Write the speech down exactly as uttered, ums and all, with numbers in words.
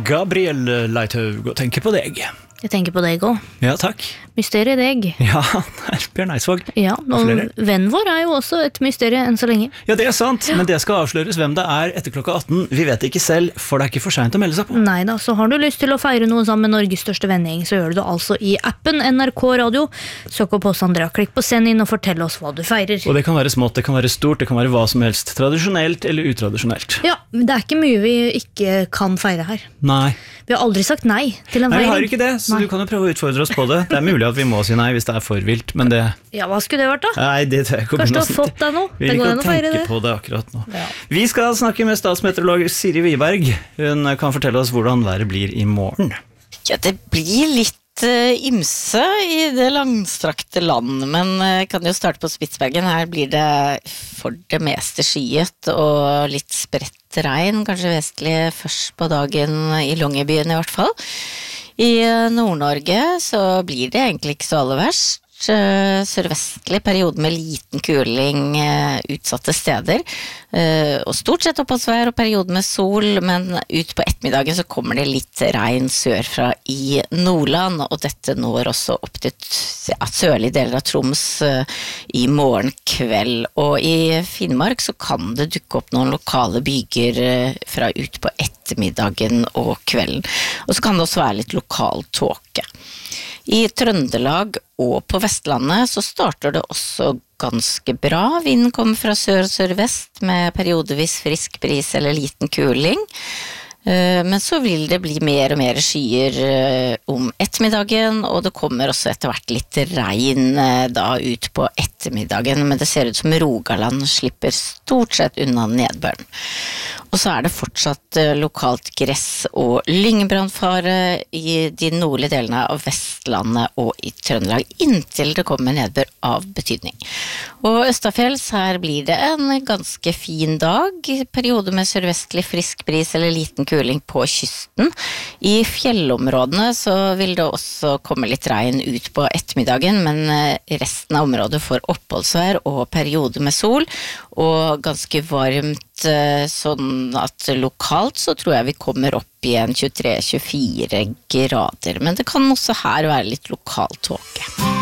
Gabriel Leithaug, og tenker på deg. Jeg tenker på deg også. Ja, takk. Mysteriet deg. Ja, det er Bjørn Eidsvåg. Ja, og vennen vår er jo også et mysterie enn så lenge. Ja, det er sant, men det skal avsløres hvem det er etter klokka atten. Vi vet ikke selv, for det er ikke for sent å melde seg på. Neida, så har du lyst til å feire noe sammen med Norges største vending, så gjør du det altså i appen N R K Radio. Søk opp oss, Andrea, klikk på send inn og fortell oss hva du feirer. Og det kan være smått, det kan være stort, det kan være hva som helst. Tradisjonelt eller utradisjonelt. Ja, men det er ikke mye vi ikke kan feire her. Nei. Vi har aldri sagt nei til en Nei, feiring. vi har ikke det, så nei. Du kan jo prøve å utfordre oss på det. Det er mulig at vi må si nei hvis det er for vilt, men det... Ja, hva skulle det vært da? Nei, det tror jeg ikke. Kanskje du har fått deg noe? Vi vil ikke tenke på det akkurat nå. Ja. Vi skal snakke med statsmeteorolog Siri Wiberg. Hun kan fortelle oss hvordan været blir i morgen. Ja, det blir litt uh, imse i det langstrakte land, men uh, kan jo starte på Spitsbergen. Her blir det for det meste skyet og litt spredt regn, kanskje vestlig først på dagen i Longyearbyen i hvert fall. I Nord-Norge så blir det egentlig ikke så aller verst. Sørvestlig periode med liten kuling utsatte steder, og stort sett oppholdsvær og periode med sol, men ut på ettermiddagen så kommer det litt regn sørfra i Nordland, og dette når også opp til ja, sørlige deler av Troms i morgen kveld. Og i Finnmark så kan det dukke opp noen lokale byger fra ut på ettermiddagen og kvelden, og så kan det også være litt lokal tåke. I Trøndelag og på Vestlandet så starter det også ganske bra. Vinden kommer fra sør og sørvest med periodevis frisk bris eller liten kuling. Men så vil det bli mer og mer skyer om ettermiddagen, og det kommer også etter hvert litt regn da ut på ettermiddagen, men det ser ut som Rogaland slipper stort sett unna nedbøren. Og så er det fortsatt lokalt gress og lyngebrannfare i de nordlige delene av Vestlandet og i Trøndelag, inntil det kommer nedbør av betydning. Og Østafjells, her blir det en ganske fin dag, periode med sørvestlig frisk bris eller liten kuling på kysten. I fjellområdene så vil det også komme litt regn ut på ettermiddagen, men resten av området får oppholdsvær og periode med sol, og ganske varmt, sånn at lokalt så tror jeg vi kommer opp i en tjuetre til tjuefire grader, men det kan også her være litt lokal tåke.